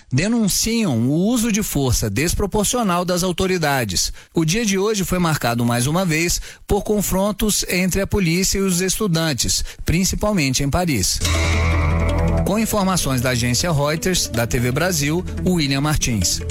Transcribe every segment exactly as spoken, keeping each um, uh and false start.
denunciam o uso de força desproporcional das autoridades. O dia de hoje foi marcado mais uma vez por confrontos entre a polícia e os estudantes, principalmente em Paris. Com informações da agência Reuters, da T V Brasil, William Martins.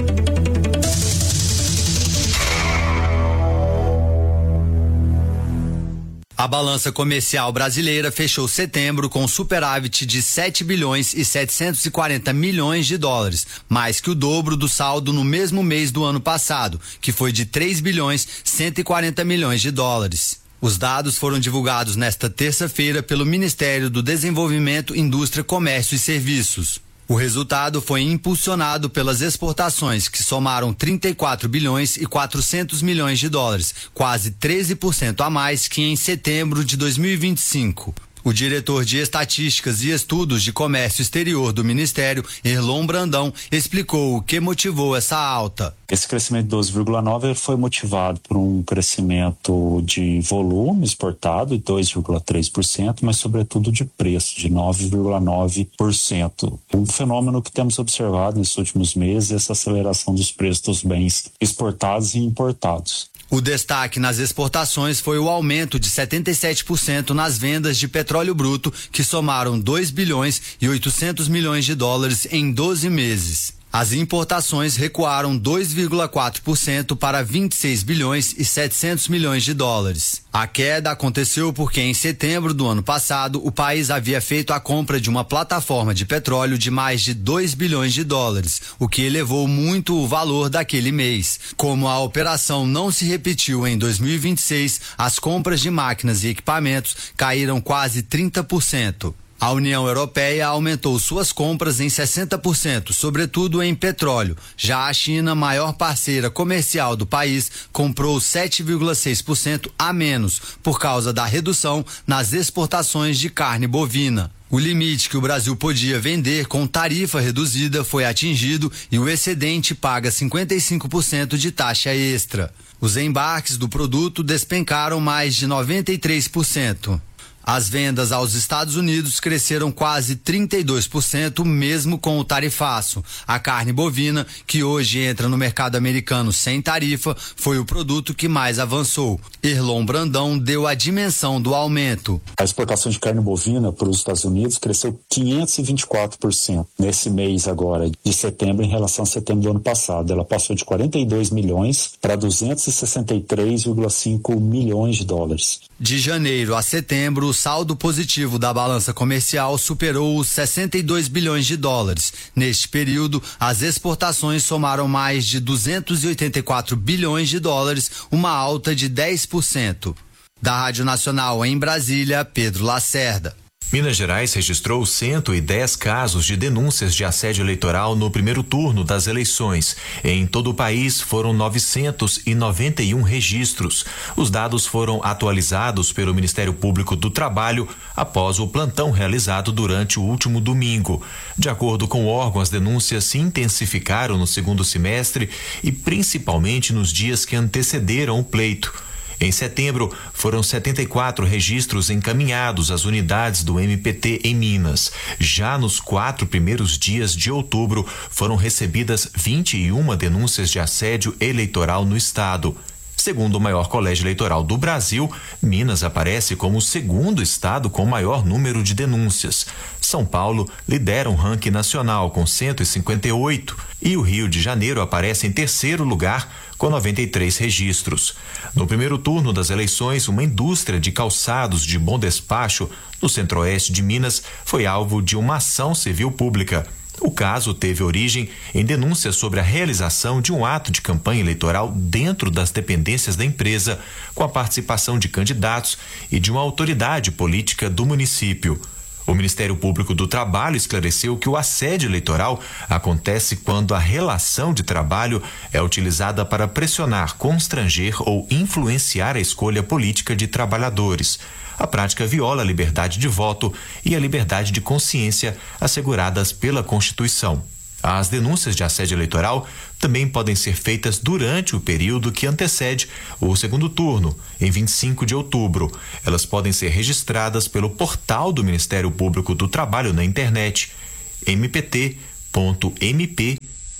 A balança comercial brasileira fechou setembro com superávit de sete bilhões e setecentos e quarenta milhões de dólares, mais que o dobro do saldo no mesmo mês do ano passado, que foi de três bilhões e cento e quarenta milhões de dólares. Os dados foram divulgados nesta terça-feira pelo Ministério do Desenvolvimento, Indústria, Comércio e Serviços. O resultado foi impulsionado pelas exportações, que somaram trinta e quatro bilhões e quatrocentos milhões de dólares, quase treze por cento a mais que em setembro de dois mil e vinte e cinco. O diretor de Estatísticas e Estudos de Comércio Exterior do Ministério, Erlon Brandão, explicou o que motivou essa alta. Esse crescimento de doze vírgula nove por cento foi motivado por um crescimento de volume exportado de dois vírgula três por cento, mas sobretudo de preço, de nove vírgula nove por cento. Um fenômeno que temos observado nesses últimos meses é essa aceleração dos preços dos bens exportados e importados. O destaque nas exportações foi o aumento de setenta e sete por cento nas vendas de petróleo bruto, que somaram dois bilhões e oitocentos milhões de dólares em doze meses. As importações recuaram dois vírgula quatro por cento para vinte e seis bilhões e setecentos milhões de dólares. A queda aconteceu porque em setembro do ano passado o país havia feito a compra de uma plataforma de petróleo de mais de dois bilhões de dólares, o que elevou muito o valor daquele mês. Como a operação não se repetiu em dois mil e vinte e seis, as compras de máquinas e equipamentos caíram quase trinta por cento. A União Europeia aumentou suas compras em sessenta por cento, sobretudo em petróleo. Já a China, maior parceira comercial do país, comprou sete vírgula seis por cento a menos, por causa da redução nas exportações de carne bovina. O limite que o Brasil podia vender com tarifa reduzida foi atingido e o excedente paga cinquenta e cinco por cento de taxa extra. Os embarques do produto despencaram mais de noventa e três por cento. As vendas aos Estados Unidos cresceram quase trinta e dois por cento, mesmo com o tarifaço. A carne bovina, que hoje entra no mercado americano sem tarifa, foi o produto que mais avançou. Erlon Brandão deu a dimensão do aumento. A exportação de carne bovina para os Estados Unidos cresceu quinhentos e vinte e quatro por cento nesse mês agora, de setembro, em relação a setembro do ano passado. Ela passou de quarenta e dois milhões para duzentos e sessenta e três vírgula cinco milhões de dólares. De janeiro a setembro, o saldo positivo da balança comercial superou os sessenta e dois bilhões de dólares. Neste período, as exportações somaram mais de duzentos e oitenta e quatro bilhões de dólares, uma alta de dez por cento. Da Rádio Nacional em Brasília, Pedro Lacerda. Minas Gerais registrou cento e dez casos de denúncias de assédio eleitoral no primeiro turno das eleições. Em todo o país foram novecentos e noventa e um registros. Os dados foram atualizados pelo Ministério Público do Trabalho após o plantão realizado durante o último domingo. De acordo com o órgão, as denúncias se intensificaram no segundo semestre e principalmente nos dias que antecederam o pleito. Em setembro, foram setenta e quatro registros encaminhados às unidades do M P T em Minas. Já nos quatro primeiros dias de outubro, foram recebidas vinte e uma denúncias de assédio eleitoral no estado. Segundo o maior colégio eleitoral do Brasil, Minas aparece como o segundo estado com maior número de denúncias. São Paulo lidera um ranking nacional com cento e cinquenta e oito e o Rio de Janeiro aparece em terceiro lugar com noventa e três registros. No primeiro turno das eleições, uma indústria de calçados de Bom Despacho, no centro-oeste de Minas, foi alvo de uma ação civil pública. O caso teve origem em denúncias sobre a realização de um ato de campanha eleitoral dentro das dependências da empresa, com a participação de candidatos e de uma autoridade política do município. O Ministério Público do Trabalho esclareceu que o assédio eleitoral acontece quando a relação de trabalho é utilizada para pressionar, constranger ou influenciar a escolha política de trabalhadores. A prática viola a liberdade de voto e a liberdade de consciência asseguradas pela Constituição. As denúncias de assédio eleitoral também podem ser feitas durante o período que antecede o segundo turno, em vinte e cinco de outubro. Elas podem ser registradas pelo portal do Ministério Público do Trabalho na internet, m p t ponto m p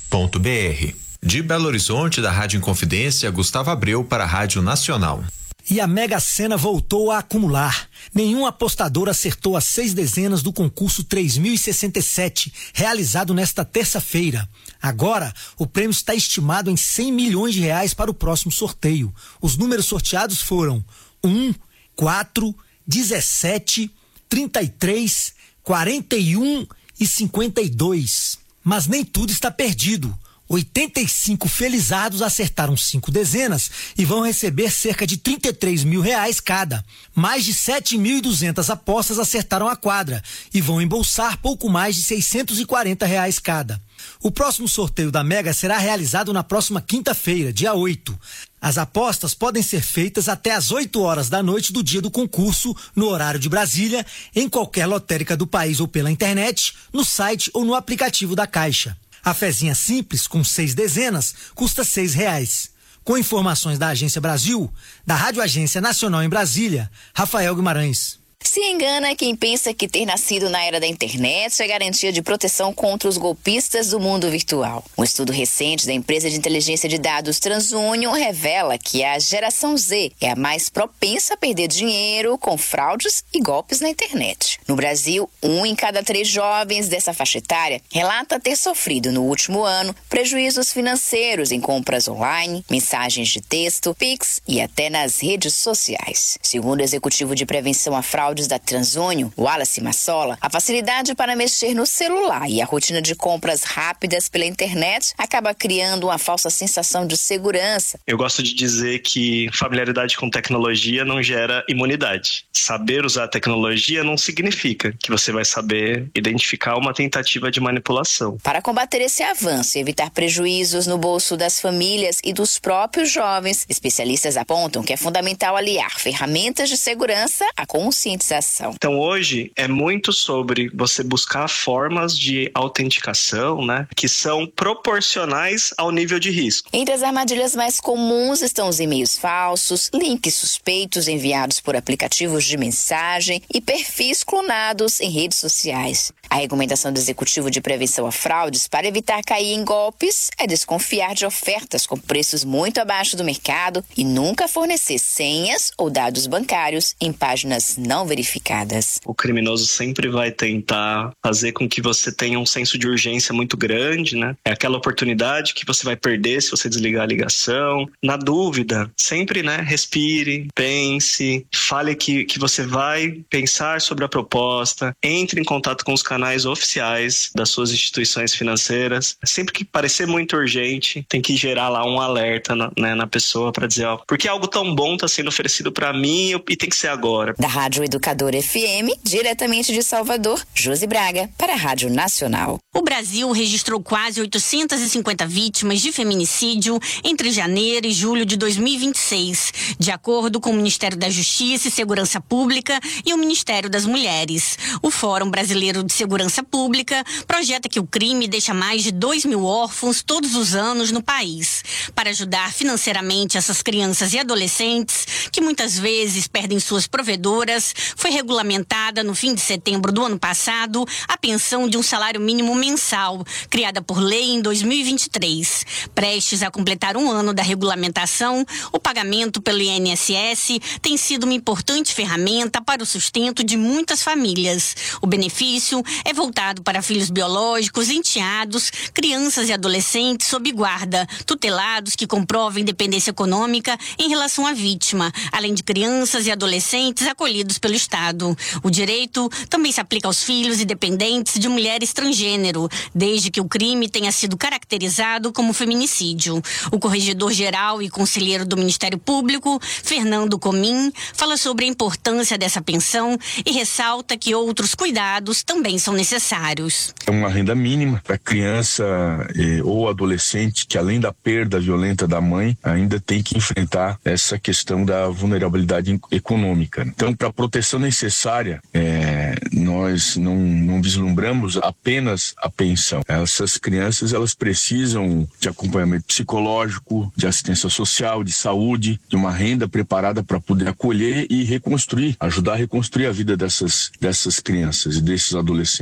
ponto b r. De Belo Horizonte, da Rádio Inconfidência, Gustavo Abreu para a Rádio Nacional. E a Mega Sena voltou a acumular. Nenhum apostador acertou as seis dezenas do concurso três mil e sessenta e sete, realizado nesta terça-feira. Agora, o prêmio está estimado em cem milhões de reais para o próximo sorteio. Os números sorteados foram um, quatro, dezessete, trinta e três, quarenta e um e cinquenta e dois. Mas nem tudo está perdido. oitenta e cinco felizados acertaram cinco dezenas e vão receber cerca de trinta e três mil reais cada. Mais de sete mil e duzentas apostas acertaram a quadra e vão embolsar pouco mais de seiscentos e quarenta reais cada. O próximo sorteio da Mega será realizado na próxima quinta-feira, dia oito. As apostas podem ser feitas até às oito horas da noite do dia do concurso, no horário de Brasília, em qualquer lotérica do país ou pela internet, no site ou no aplicativo da Caixa. A fezinha simples, com seis dezenas, custa seis reais. Com informações da Agência Brasil, da Rádio Agência Nacional em Brasília, Rafael Guimarães. Se engana quem pensa que ter nascido na era da internet é garantia de proteção contra os golpistas do mundo virtual. Um estudo recente da empresa de inteligência de dados TransUnion revela que a geração Z é a mais propensa a perder dinheiro com fraudes e golpes na internet. No Brasil, um em cada três jovens dessa faixa etária relata ter sofrido no último ano prejuízos financeiros em compras online, mensagens de texto, Pix e até nas redes sociais. Segundo o executivo de prevenção à fraude da TransUnion, Wallace Massola, a facilidade para mexer no celular e a rotina de compras rápidas pela internet acaba criando uma falsa sensação de segurança. Eu gosto de dizer que familiaridade com tecnologia não gera imunidade. Saber usar a tecnologia não significa que você vai saber identificar uma tentativa de manipulação. Para combater esse avanço e evitar prejuízos no bolso das famílias e dos próprios jovens, especialistas apontam que é fundamental aliar ferramentas de segurança à consciência. Então hoje é muito sobre você buscar formas de autenticação, né, que são proporcionais ao nível de risco. Entre as armadilhas mais comuns estão os e-mails falsos, links suspeitos enviados por aplicativos de mensagem e perfis clonados em redes sociais. A recomendação do Executivo de Prevenção a Fraudes para evitar cair em golpes é desconfiar de ofertas com preços muito abaixo do mercado e nunca fornecer senhas ou dados bancários em páginas não verificadas. O criminoso sempre vai tentar fazer com que você tenha um senso de urgência muito grande, né? É aquela oportunidade que você vai perder se você desligar a ligação. Na dúvida, sempre, né, respire, pense, fale que, que você vai pensar sobre a proposta, entre em contato com os canais oficiais das suas instituições financeiras. Sempre que parecer muito urgente, tem que gerar lá um alerta na, né, na pessoa para dizer, ó, porque algo tão bom está sendo oferecido para mim e tem que ser agora. Da Rádio Educador F M, diretamente de Salvador, Josi Braga, para a Rádio Nacional. O Brasil registrou quase oitocentas e cinquenta vítimas de feminicídio entre janeiro e julho de dois mil e vinte e seis, de acordo com o Ministério da Justiça e Segurança Pública e o Ministério das Mulheres. O Fórum Brasileiro de Segurança Pública projeta que o crime deixa mais de dois mil órfãos todos os anos no país. Para ajudar financeiramente essas crianças e adolescentes, que muitas vezes perdem suas provedoras, foi regulamentada no fim de setembro do ano passado a pensão de um salário mínimo mensal, criada por lei em dois mil e vinte e três. Prestes a completar um ano da regulamentação, o pagamento pelo I N S S tem sido uma importante ferramenta para o sustento de muitas famílias. O benefício é voltado para filhos biológicos, enteados, crianças e adolescentes sob guarda, tutelados que comprovem dependência econômica em relação à vítima, além de crianças e adolescentes acolhidos pelo Estado. O direito também se aplica aos filhos e dependentes de mulheres transgênero, desde que o crime tenha sido caracterizado como feminicídio. O corregedor-geral e conselheiro do Ministério Público, Fernando Comim, fala sobre a importância dessa pensão e ressalta que outros cuidados também são necessários. É uma renda mínima para criança eh, ou adolescente que, além da perda violenta da mãe, ainda tem que enfrentar essa questão da vulnerabilidade econômica. Então, para a proteção necessária, eh, nós não, não vislumbramos apenas a pensão. Essas crianças, elas precisam de acompanhamento psicológico, de assistência social, de saúde, de uma renda preparada para poder acolher e reconstruir, ajudar a reconstruir a vida dessas, dessas crianças e desses adolescentes.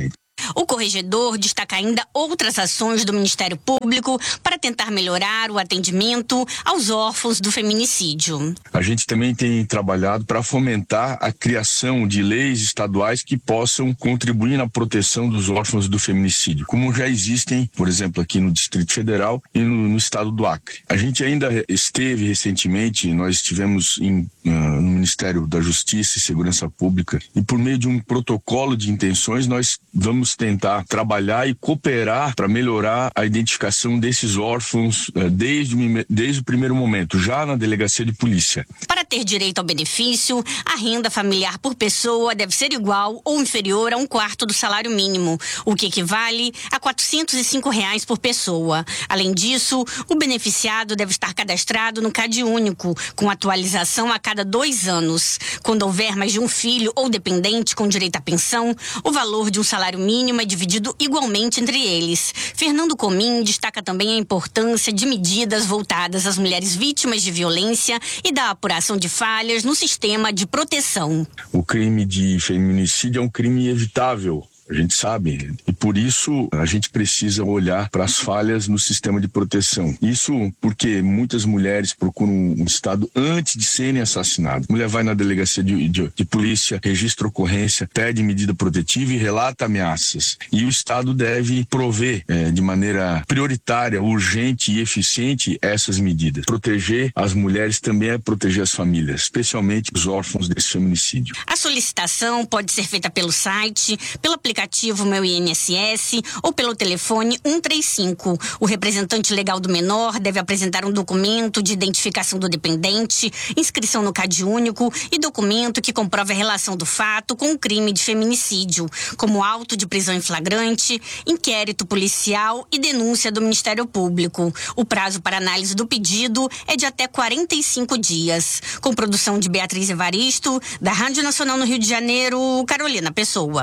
O corregedor destaca ainda outras ações do Ministério Público para tentar melhorar o atendimento aos órfãos do feminicídio. A gente também tem trabalhado para fomentar a criação de leis estaduais que possam contribuir na proteção dos órfãos do feminicídio, como já existem, por exemplo, aqui no Distrito Federal e no, no estado do Acre. A gente ainda esteve recentemente, nós estivemos em, uh, no Ministério da Justiça e Segurança Pública e por meio de um protocolo de intenções nós vamos tentar trabalhar e cooperar para melhorar a identificação desses órfãos uh, desde, desde o primeiro momento, já na delegacia de polícia. Para ter direito ao benefício, a renda familiar por pessoa deve ser igual ou inferior a um quarto do salário mínimo, o que equivale a quatrocentos e cinco reais por pessoa. Além disso, o beneficiado deve estar cadastrado no CadÚnico, com atualização a cada dois anos. Quando houver mais de um filho ou dependente com direito à pensão, o valor de um salário mínimo é dividido igualmente entre eles. Fernando Comim destaca também a importância de medidas voltadas às mulheres vítimas de violência e da apuração de falhas no sistema de proteção. O crime de feminicídio é um crime evitável. A gente sabe, e por isso a gente precisa olhar para as falhas no sistema de proteção. Isso porque muitas mulheres procuram um estado antes de serem assassinadas. A mulher vai na delegacia de, de, de polícia, registra ocorrência, pede medida protetiva e relata ameaças. E o Estado deve prover é, de maneira prioritária, urgente e eficiente essas medidas. Proteger as mulheres também é proteger as famílias, especialmente os órfãos desse feminicídio. A solicitação pode ser feita pelo site, pelo aplicativo aplicativo Meu I N S S ou pelo telefone um três cinco. O representante legal do menor deve apresentar um documento de identificação do dependente, inscrição no CadÚnico e documento que comprove a relação do fato com o crime de feminicídio, como auto de prisão em flagrante, inquérito policial e denúncia do Ministério Público. O prazo para análise do pedido é de até quarenta e cinco dias. Com produção de Beatriz Evaristo, da Rádio Nacional no Rio de Janeiro, Carolina Pessoa.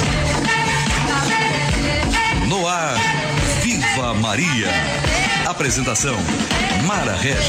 No ar, Viva Maria. Apresentação, Mara Regis.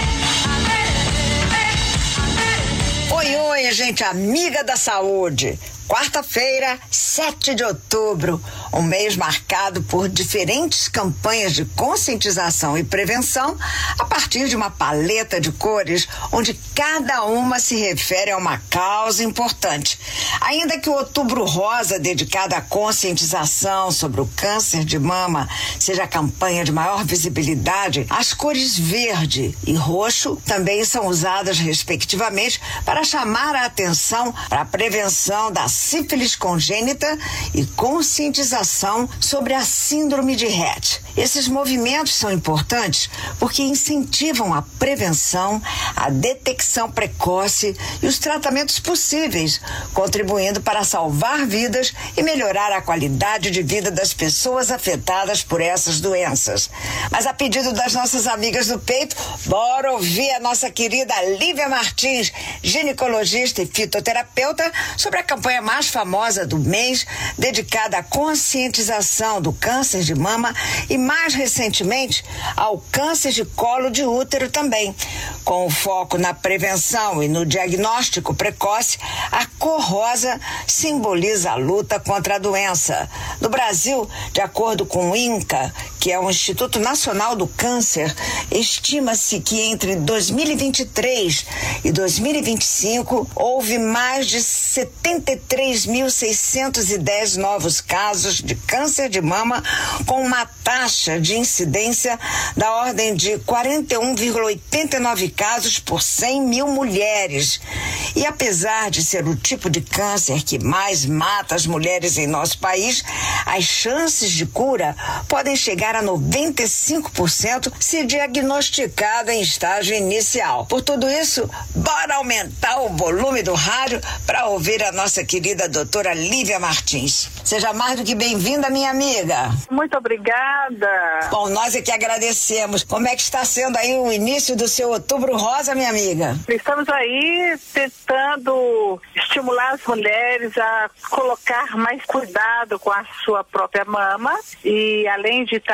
Oi, oi, gente amiga da saúde. Quarta-feira, sete de outubro, um mês marcado por diferentes campanhas de conscientização e prevenção a partir de uma paleta de cores onde cada uma se refere a uma causa importante. Ainda que o Outubro Rosa, dedicado à conscientização sobre o câncer de mama, seja a campanha de maior visibilidade, as cores verde e roxo também são usadas respectivamente para chamar a atenção para a prevenção da sífilis congênita e conscientização sobre a síndrome de Rett. Esses movimentos são importantes porque incentivam a prevenção, a detecção precoce e os tratamentos possíveis, contribuindo para salvar vidas e melhorar a qualidade de vida das pessoas afetadas por essas doenças. Mas a pedido das nossas amigas do peito, bora ouvir a nossa querida Lívia Martins, ginecologista e fitoterapeuta, sobre a campanha mais famosa do mês, dedicada à conscientização do câncer de mama e, mais recentemente, ao câncer de colo de útero também. Com o foco na prevenção e no diagnóstico precoce, a cor rosa simboliza a luta contra a doença. No Brasil, de acordo com o INCA, que é o Instituto Nacional do Câncer, estima-se que entre dois mil e vinte e três e dois mil e vinte e cinco houve mais de setenta e três mil seiscentos e dez novos casos de câncer de mama, com uma taxa de incidência da ordem de quarenta e um vírgula oitenta e nove casos por cem mil mulheres. E apesar de ser o tipo de câncer que mais mata as mulheres em nosso país, as chances de cura podem chegar a noventa e cinco por cento se diagnosticado em estágio inicial. Por tudo isso, bora aumentar o volume do rádio para ouvir a nossa querida doutora Lívia Martins. Seja mais do que bem-vinda, minha amiga. Muito obrigada. Bom, nós é que agradecemos. Como é que está sendo aí o início do seu Outubro Rosa, minha amiga? Estamos aí tentando estimular as mulheres a colocar mais cuidado com a sua própria mama e, além de estar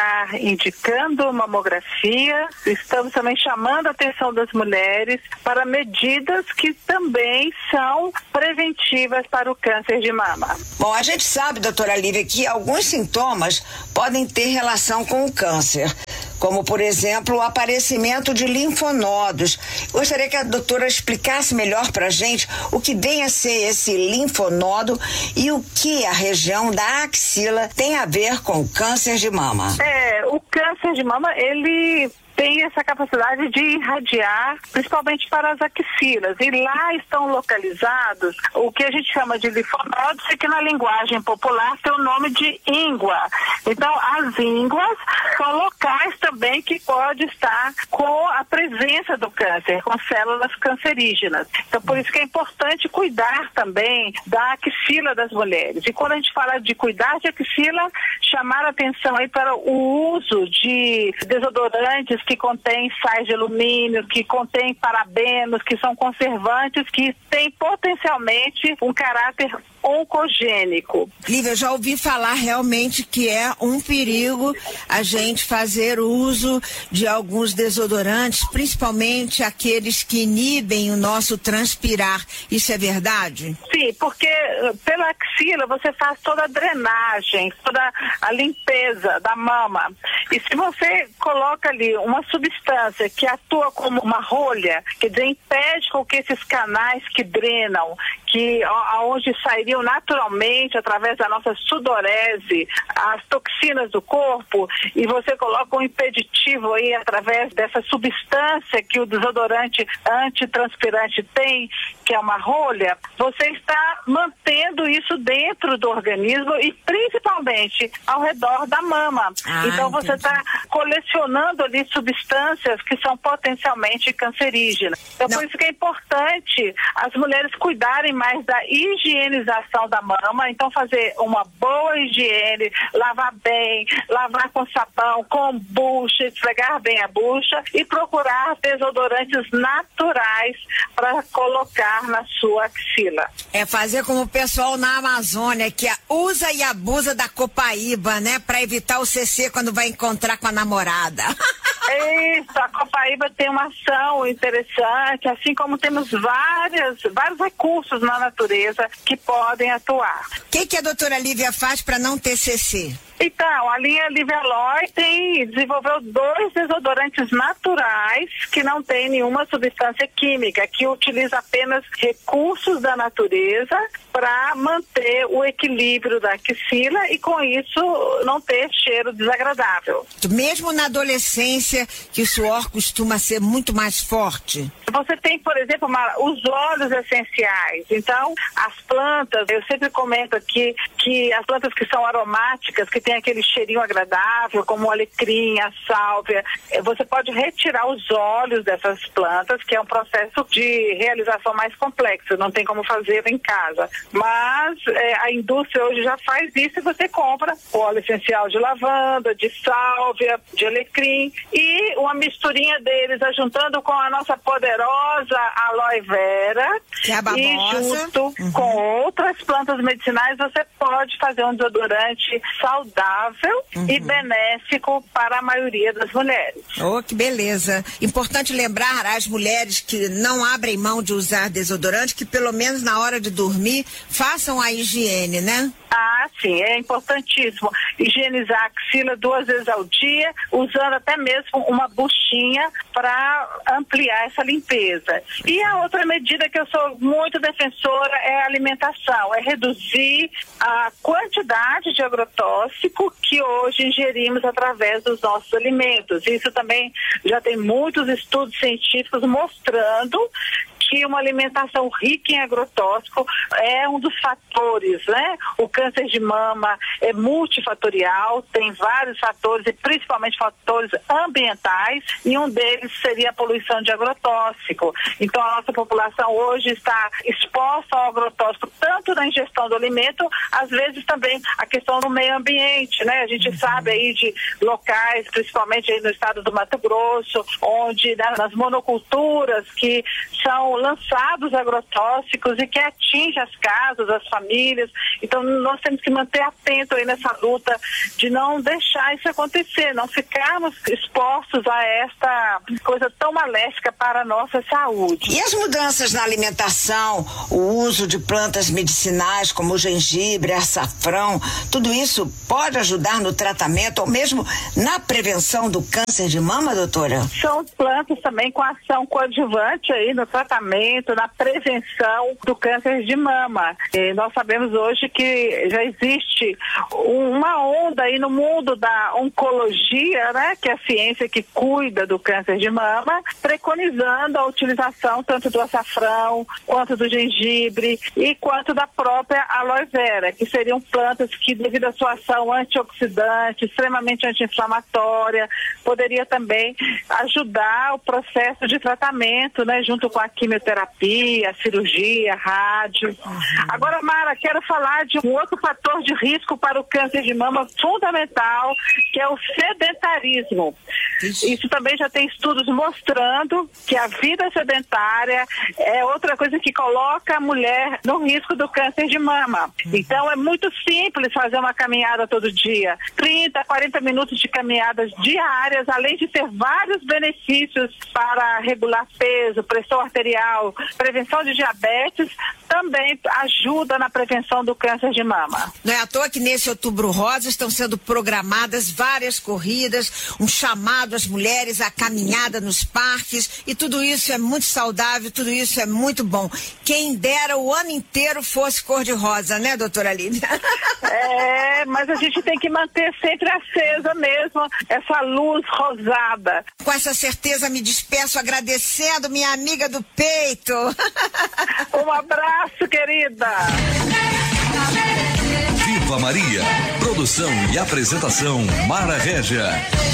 estar indicando mamografia, estamos também chamando a atenção das mulheres para medidas que também são preventivas para o câncer de mama. Bom, a gente sabe, doutora Lívia, que alguns sintomas podem ter relação com o câncer, como, por exemplo, o aparecimento de linfonodos. Gostaria que a doutora explicasse melhor para a gente o que vem a ser esse linfonodo e o que a região da axila tem a ver com o câncer de mama. É, o câncer de mama, ele tem essa capacidade de irradiar, principalmente para as axilas. E lá estão localizados o que a gente chama de linfonodos, e que na linguagem popular tem o nome de íngua. Então, as ínguas são locais também que pode estar com a presença do câncer, com células cancerígenas. Então, por isso que é importante cuidar também da axila das mulheres. E quando a gente fala de cuidar de axila, chamar a atenção aí para o uso de desodorantes que contêm sais de alumínio, que contêm parabenos, que são conservantes, que têm potencialmente um caráter oncogênico. Lívia, eu já ouvi falar realmente que é um perigo a gente fazer uso de alguns desodorantes, principalmente aqueles que inibem o nosso transpirar. Isso é verdade? Sim, porque pela axila você faz toda a drenagem, toda a limpeza da mama. E se você coloca ali uma substância que atua como uma rolha, quer dizer, impede com que esses canais que drenam, que aonde sairiam naturalmente através da nossa sudorese as toxinas do corpo, e você coloca um impeditivo aí através dessa substância que o desodorante antitranspirante tem, que é uma rolha, você está mantendo isso dentro do organismo e principalmente ao redor da mama. Ah, então você está colecionando ali substâncias que são potencialmente cancerígenas. Então Não. por isso que é importante as mulheres cuidarem mais da higienização da mama, então fazer uma boa higiene, lavar bem, lavar com sabão, com bucha, esfregar bem a bucha e procurar desodorantes naturais para colocar na sua axila. É fazer como o pessoal na Amazônia, que usa e abusa da copaíba, né? Para evitar o C C quando vai encontrar com a namorada. Isso, a copaíba tem uma ação interessante, assim como temos várias, vários recursos na natureza que podem atuar. O que, que a doutora Lívia faz para não ter C C? Então, a linha Liveloy tem, desenvolveu dois desodorantes naturais que não tem nenhuma substância química, que utiliza apenas recursos da natureza para manter o equilíbrio da axila e com isso não ter cheiro desagradável. Mesmo na adolescência, que o suor costuma ser muito mais forte? Você tem, por exemplo, uma, os óleos essenciais. Então, as plantas, eu sempre comento aqui que as plantas que são aromáticas, que tem aquele cheirinho agradável, como o alecrim, a sálvia, você pode retirar os óleos dessas plantas, que é um processo de realização mais complexo, não tem como fazer em casa. Mas é, a indústria hoje já faz isso e você compra óleo essencial de lavanda, de sálvia, de alecrim e uma misturinha deles, juntando com a nossa poderosa aloe vera, que é a babosa. E junto uhum. com outras plantas medicinais você pode fazer um desodorante saudável uhum. e benéfico para a maioria das mulheres. Oh, que beleza. Importante lembrar às mulheres que não abrem mão de usar desodorante que pelo menos na hora de dormir façam a higiene, né? Ah, sim, é importantíssimo higienizar a axila duas vezes ao dia, usando até mesmo uma buchinha para ampliar essa limpeza. E a outra medida que eu sou muito defensora é a alimentação, é reduzir a quantidade de agrotóxico que hoje ingerimos através dos nossos alimentos. Isso também já tem muitos estudos científicos mostrando que uma alimentação rica em agrotóxico é um dos fatores, né? O câncer de mama é multifatorial, tem vários fatores e principalmente fatores ambientais, e um deles seria a poluição de agrotóxico. Então a nossa população hoje está exposta ao agrotóxico tanto na ingestão do alimento, às vezes também a questão do meio ambiente, né? A gente uhum. sabe aí de locais, principalmente aí no estado do Mato Grosso, onde né, nas monoculturas que são lançados agrotóxicos e que atingem as casas, as famílias. Então nós temos se manter atento aí nessa luta de não deixar isso acontecer, não ficarmos expostos a esta coisa tão maléfica para a nossa saúde. E as mudanças na alimentação, o uso de plantas medicinais como o gengibre, açafrão, tudo isso pode ajudar no tratamento ou mesmo na prevenção do câncer de mama, doutora? São plantas também com ação coadjuvante aí no tratamento, na prevenção do câncer de mama. E nós sabemos hoje que já existe uma onda aí no mundo da oncologia, né, que é a ciência que cuida do câncer de mama, preconizando a utilização tanto do açafrão, quanto do gengibre e quanto da própria aloe vera, que seriam plantas que, devido à sua ação antioxidante, extremamente anti-inflamatória, poderia também ajudar o processo de tratamento, né, junto com a quimioterapia, a cirurgia, a rádio. Agora, Mara, quero falar de um outro fator de risco para o câncer de mama fundamental, que é o sedentarismo. Isso também já tem estudos mostrando que a vida sedentária é outra coisa que coloca a mulher no risco do câncer de mama. Então é muito simples fazer uma caminhada todo dia, trinta, quarenta minutos de caminhadas diárias, além de ter vários benefícios para regular peso, pressão arterial, prevenção de diabetes, também ajuda na prevenção do câncer de mama. Não é à toa que nesse Outubro Rosa estão sendo programadas várias corridas, um chamado às mulheres à caminhada nos parques, e tudo isso é muito saudável, tudo isso é muito bom. Quem dera o ano inteiro fosse cor-de-rosa, né, doutora Lídia? É, mas a gente tem que manter sempre acesa mesmo essa luz rosada. Com essa certeza me despeço agradecendo minha amiga do peito. Um abraço, querida. Viva Maria. Produção e apresentação Mara Régia.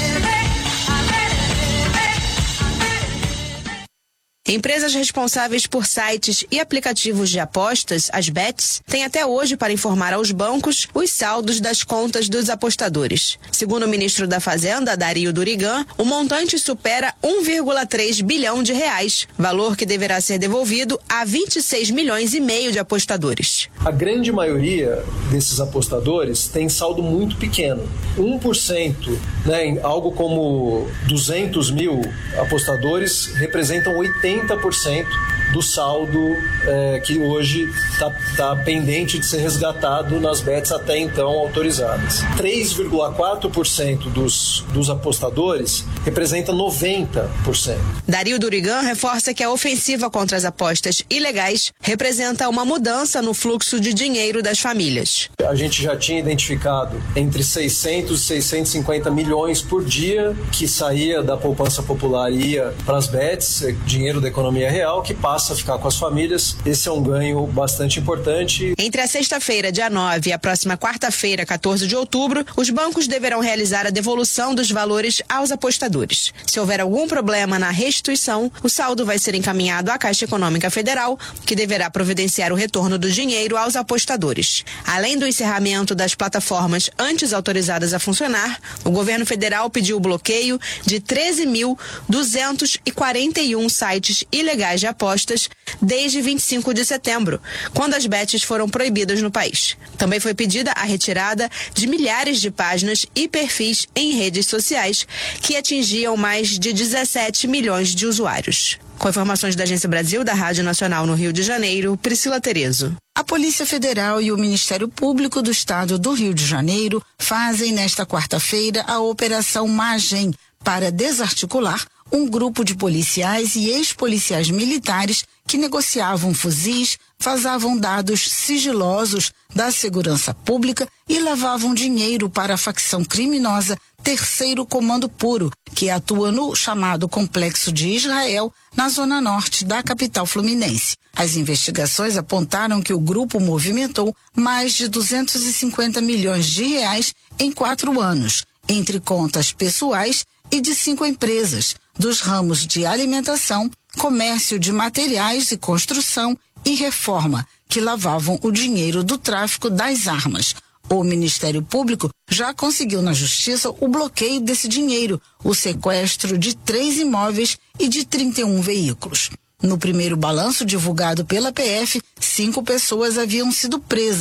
Empresas responsáveis por sites e aplicativos de apostas, as bets, têm até hoje para informar aos bancos os saldos das contas dos apostadores. Segundo o ministro da Fazenda, Dario Durigan, o montante supera um vírgula três bilhão de reais, valor que deverá ser devolvido a vinte e seis milhões e meio de apostadores. A grande maioria desses apostadores tem saldo muito pequeno. um por cento, né, algo como duzentos mil apostadores, representam oitenta por cento do saldo é, que hoje está tá pendente de ser resgatado nas bets até então autorizadas. três vírgula quatro por cento dos, dos apostadores representa noventa por cento. Dario Durigan reforça que a ofensiva contra as apostas ilegais representa uma mudança no fluxo de dinheiro das famílias. A gente já tinha identificado entre seiscentos e seiscentos e cinquenta milhões por dia que saía da poupança popular e ia para as bets, dinheiro da economia real, que passa a ficar com as famílias. Esse é um ganho bastante importante. Entre a sexta-feira, dia nove, e a próxima quarta-feira, quatorze de outubro, os bancos deverão realizar a devolução dos valores aos apostadores. Se houver algum problema na restituição, o saldo vai ser encaminhado à Caixa Econômica Federal, que deverá providenciar o retorno do dinheiro aos apostadores. Além do encerramento das plataformas antes autorizadas a funcionar, o governo federal pediu o bloqueio de treze mil duzentos e quarenta e um sites ilegais de apostas desde vinte e cinco de setembro, quando as bets foram proibidas no país. Também foi pedida a retirada de milhares de páginas e perfis em redes sociais que atingiam mais de dezessete milhões de usuários. Com informações da Agência Brasil, da Rádio Nacional no Rio de Janeiro, Priscila Terezo. A Polícia Federal e o Ministério Público do Estado do Rio de Janeiro fazem nesta quarta-feira a Operação Magem para desarticular um grupo de policiais e ex-policiais militares que negociavam fuzis, vazavam dados sigilosos da segurança pública e levavam dinheiro para a facção criminosa Terceiro Comando Puro, que atua no chamado Complexo de Israel, na zona norte da capital fluminense. As investigações apontaram que o grupo movimentou mais de duzentos e cinquenta milhões de reais em quatro anos, entre contas pessoais e de cinco empresas, dos ramos de alimentação, comércio de materiais e construção e reforma, que lavavam o dinheiro do tráfico das armas. O Ministério Público já conseguiu na Justiça o bloqueio desse dinheiro, o sequestro de três imóveis e de trinta e um veículos. No primeiro balanço divulgado pela P F, cinco pessoas haviam sido presas,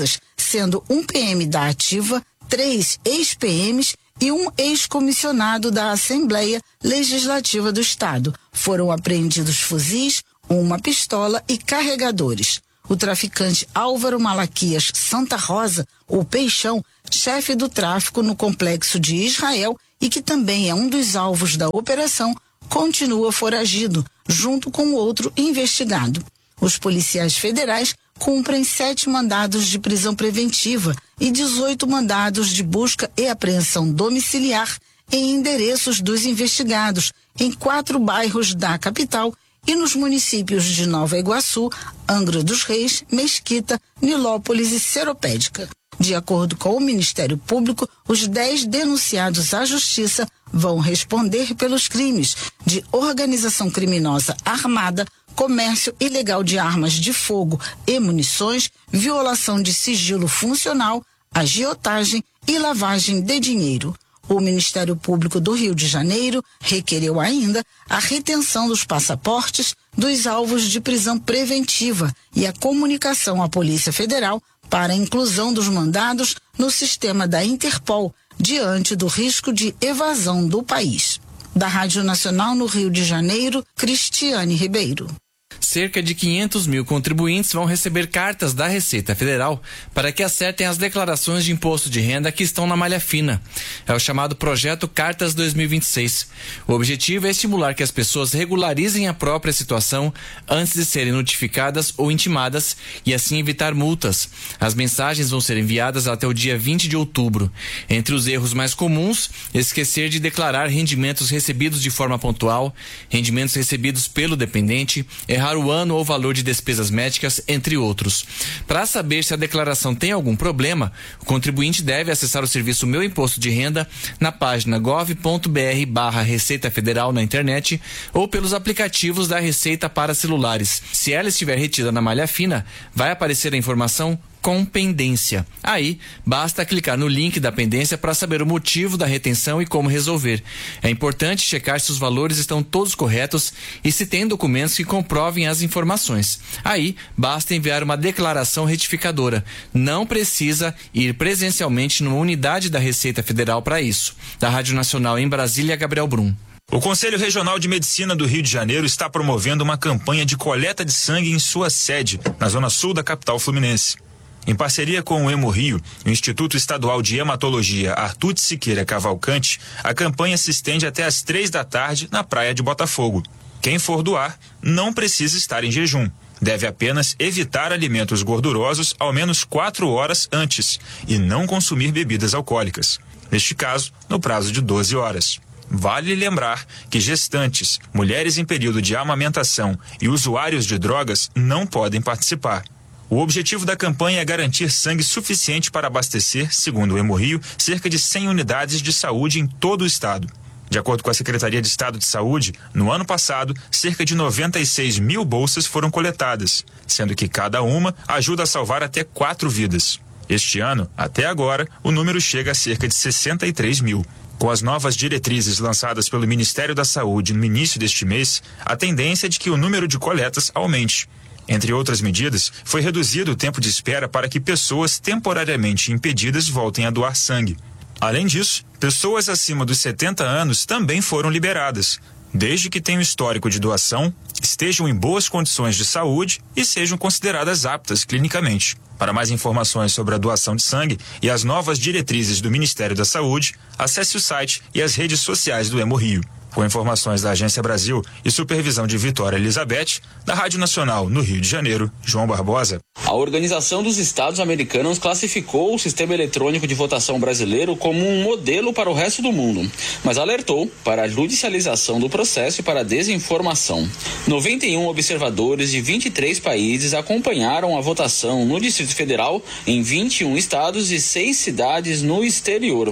sendo um P M da Ativa, três ex-P Ms e um ex-comissionado da Assembleia Legislativa do Estado. Foram apreendidos fuzis, uma pistola e carregadores. O traficante Álvaro Malaquias Santa Rosa, o Peixão, chefe do tráfico no complexo de Israel e que também é um dos alvos da operação, continua foragido, junto com outro investigado. Os policiais federais cumprem sete mandados de prisão preventiva e dezoito mandados de busca e apreensão domiciliar em endereços dos investigados em quatro bairros da capital e nos municípios de Nova Iguaçu, Angra dos Reis, Mesquita, Nilópolis e Seropédica. De acordo com o Ministério Público, os dez denunciados à Justiça vão responder pelos crimes de organização criminosa armada, comércio ilegal de armas de fogo e munições, violação de sigilo funcional, agiotagem e lavagem de dinheiro. O Ministério Público do Rio de Janeiro requereu ainda a retenção dos passaportes dos alvos de prisão preventiva e a comunicação à Polícia Federal para a inclusão dos mandados no sistema da Interpol, diante do risco de evasão do país. Da Rádio Nacional no Rio de Janeiro, Cristiane Ribeiro. Cerca de quinhentos mil contribuintes vão receber cartas da Receita Federal para que acertem as declarações de imposto de renda que estão na malha fina. É o chamado Projeto Cartas dois mil e vinte e seis. O objetivo é estimular que as pessoas regularizem a própria situação antes de serem notificadas ou intimadas e assim evitar multas. As mensagens vão ser enviadas até o dia vinte de outubro. Entre os erros mais comuns, esquecer de declarar rendimentos recebidos de forma pontual, rendimentos recebidos pelo dependente, errar o ano ou valor de despesas médicas, entre outros. Para saber se a declaração tem algum problema, o contribuinte deve acessar o serviço Meu Imposto de Renda na página gov ponto br barra Receita Federal na internet ou pelos aplicativos da Receita para celulares. Se ela estiver retida na malha fina, vai aparecer a informação com pendência. Aí, basta clicar no link da pendência para saber o motivo da retenção e como resolver. É importante checar se os valores estão todos corretos e se tem documentos que comprovem as informações. Aí, basta enviar uma declaração retificadora. Não precisa ir presencialmente numa unidade da Receita Federal para isso. Da Rádio Nacional em Brasília, Gabriel Brum. O Conselho Regional de Medicina do Rio de Janeiro está promovendo uma campanha de coleta de sangue em sua sede, na zona sul da capital fluminense. Em parceria com o Hemorrio, o Instituto Estadual de Hematologia Artur de Siqueira Cavalcante, a campanha se estende até às três da tarde na praia de Botafogo. Quem for doar não precisa estar em jejum. Deve apenas evitar alimentos gordurosos ao menos quatro horas antes e não consumir bebidas alcoólicas. Neste caso, no prazo de doze horas. Vale lembrar que gestantes, mulheres em período de amamentação e usuários de drogas não podem participar. O objetivo da campanha é garantir sangue suficiente para abastecer, segundo o Hemorrio, cerca de cem unidades de saúde em todo o estado. De acordo com a Secretaria de Estado de Saúde, no ano passado, cerca de noventa e seis mil bolsas foram coletadas, sendo que cada uma ajuda a salvar até quatro vidas. Este ano, até agora, o número chega a cerca de sessenta e três mil. Com as novas diretrizes lançadas pelo Ministério da Saúde no início deste mês, a tendência é de que o número de coletas aumente. Entre outras medidas, foi reduzido o tempo de espera para que pessoas temporariamente impedidas voltem a doar sangue. Além disso, pessoas acima dos setenta anos também foram liberadas, desde que tenham histórico de doação, estejam em boas condições de saúde e sejam consideradas aptas clinicamente. Para mais informações sobre a doação de sangue e as novas diretrizes do Ministério da Saúde, acesse o site e as redes sociais do Hemorrio. Com informações da Agência Brasil e supervisão de Vitória Elizabeth, da Rádio Nacional no Rio de Janeiro, João Barbosa. A Organização dos Estados Americanos classificou o sistema eletrônico de votação brasileiro como um modelo para o resto do mundo, mas alertou para a judicialização do processo e para a desinformação. noventa e um observadores de vinte e três países acompanharam a votação no Distrito Federal, em vinte e um estados e seis cidades no exterior.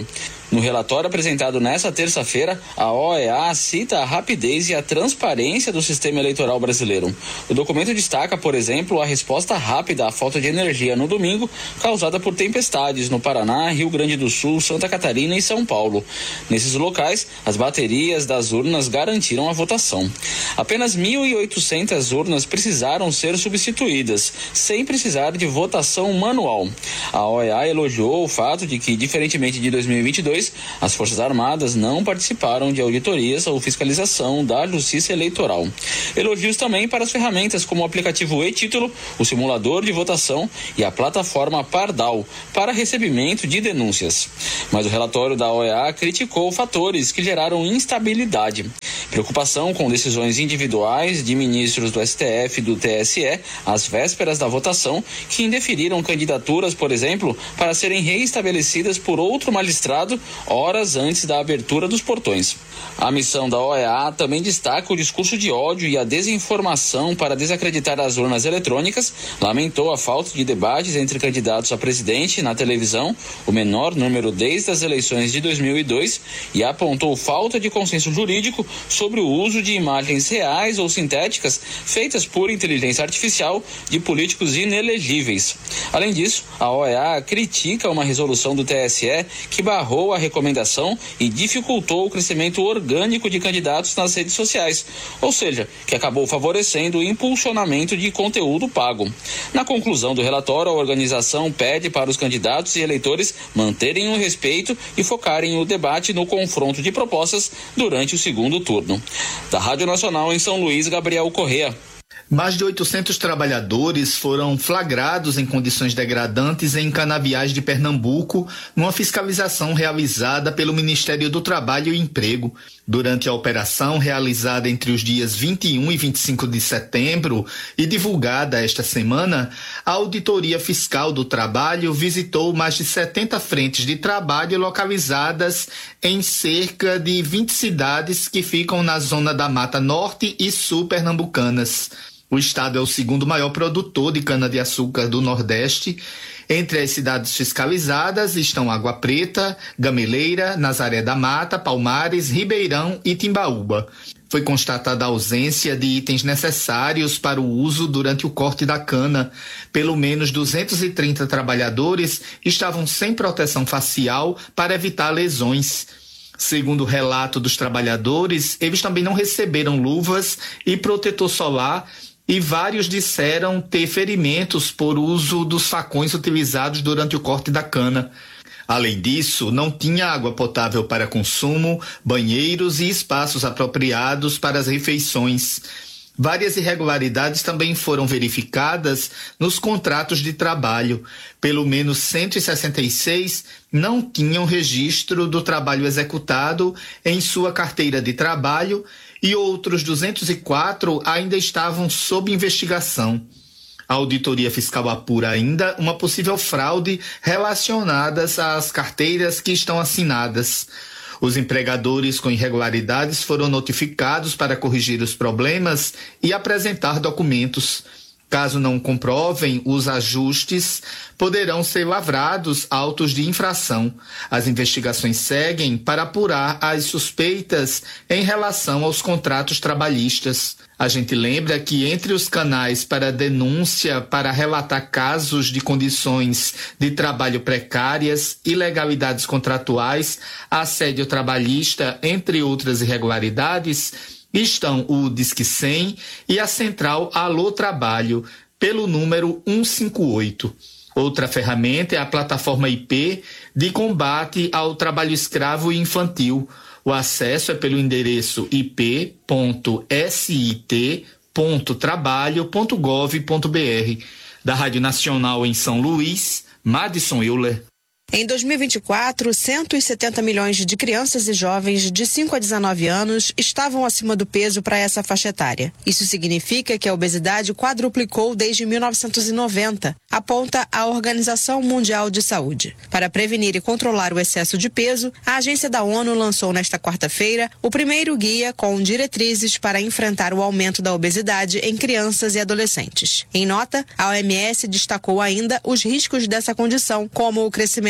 No relatório apresentado nesta terça-feira, a O E A cita a rapidez e a transparência do sistema eleitoral brasileiro. O documento destaca, por exemplo, a resposta rápida à falta de energia no domingo, causada por tempestades no Paraná, Rio Grande do Sul, Santa Catarina e São Paulo. Nesses locais, as baterias das urnas garantiram a votação. Apenas mil e oitocentas urnas precisaram ser substituídas, sem precisar de votação manual. A O E A elogiou o fato de que, diferentemente de dois mil e vinte e dois, as Forças Armadas não participaram de auditorias ou fiscalização da Justiça Eleitoral. Elogios também para as ferramentas como o aplicativo e-Título, o simulador de votação e a plataforma Pardal para recebimento de denúncias. Mas o relatório da O E A criticou fatores que geraram instabilidade. Preocupação com decisões individuais de ministros do S T F e do T S E às vésperas da votação, que indeferiram candidaturas, por exemplo, para serem reestabelecidas por outro magistrado horas antes da abertura dos portões. A missão da O E A também destaca o discurso de ódio e a desinformação para desacreditar as urnas eletrônicas, lamentou a falta de debates entre candidatos a presidente na televisão, o menor número desde as eleições de dois mil e dois, e apontou falta de consenso jurídico sobre o uso de imagens reais ou sintéticas feitas por inteligência artificial de políticos inelegíveis. Além disso, a O E A critica uma resolução do T S E que barrou a recomendação e dificultou o crescimento orgânico de candidatos nas redes sociais, ou seja, que acabou favorecendo o impulsionamento de conteúdo pago. Na conclusão do relatório, a organização pede para os candidatos e eleitores manterem o respeito e focarem o debate no confronto de propostas durante o segundo turno. Da Rádio Nacional em São Luís, Gabriel Correa. Mais de oitocentos trabalhadores foram flagrados em condições degradantes em canaviais de Pernambuco, numa fiscalização realizada pelo Ministério do Trabalho e Emprego. Durante a operação, realizada entre os dias vinte e um e vinte e cinco de setembro e divulgada esta semana, a Auditoria Fiscal do Trabalho visitou mais de setenta frentes de trabalho localizadas em cerca de vinte cidades que ficam na zona da Mata Norte e Sul pernambucanas. O estado é o segundo maior produtor de cana-de-açúcar do Nordeste. Entre as cidades fiscalizadas estão Água Preta, Gameleira, Nazaré da Mata, Palmares, Ribeirão e Timbaúba. Foi constatada a ausência de itens necessários para o uso durante o corte da cana. Pelo menos duzentos e trinta trabalhadores estavam sem proteção facial para evitar lesões. Segundo o relato dos trabalhadores, eles também não receberam luvas e protetor solar, e vários disseram ter ferimentos por uso dos facões utilizados durante o corte da cana. Além disso, não tinha água potável para consumo, banheiros e espaços apropriados para as refeições. Várias irregularidades também foram verificadas nos contratos de trabalho. Pelo menos cento e sessenta e seis não tinham registro do trabalho executado em sua carteira de trabalho e outros duzentos e quatro ainda estavam sob investigação. A Auditoria Fiscal apura ainda uma possível fraude relacionada às carteiras que estão assinadas. Os empregadores com irregularidades foram notificados para corrigir os problemas e apresentar documentos. Caso não comprovem os ajustes, poderão ser lavrados autos de infração. As investigações seguem para apurar as suspeitas em relação aos contratos trabalhistas. A gente lembra que entre os canais para denúncia para relatar casos de condições de trabalho precárias, ilegalidades contratuais, assédio trabalhista, entre outras irregularidades, estão o Disque cem e a central Alô Trabalho, pelo número cento e cinquenta e oito. Outra ferramenta é a plataforma I P de combate ao trabalho escravo e infantil. O acesso é pelo endereço i p ponto s i t ponto trabalho ponto gov ponto b r. Da Rádio Nacional em São Luís, Madison Euler. Em dois mil e vinte e quatro, cento e setenta milhões de crianças e jovens de cinco a dezenove anos estavam acima do peso para essa faixa etária. Isso significa que a obesidade quadruplicou desde mil novecentos e noventa, aponta a Organização Mundial de Saúde. Para prevenir e controlar o excesso de peso, a agência da ONU lançou nesta quarta-feira o primeiro guia com diretrizes para enfrentar o aumento da obesidade em crianças e adolescentes. Em nota, a O M S destacou ainda os riscos dessa condição, como o crescimento